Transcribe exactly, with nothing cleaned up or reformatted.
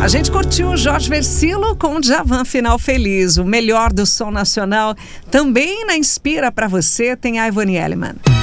A gente curtiu o Jorge Versilo com o Djavan, Final Feliz. O melhor do som nacional também na Inspira para você tem a Ivone Elliman.